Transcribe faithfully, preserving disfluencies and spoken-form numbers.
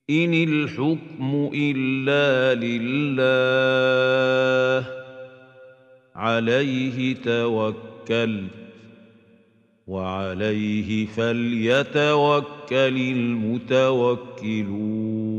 إن الحكم إلا لله عليه توكلت وعليه فليتوكل المتوكلون